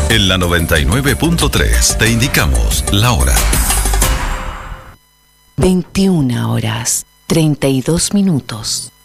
En la 99.3 te indicamos la hora. 21 horas, 32 minutos.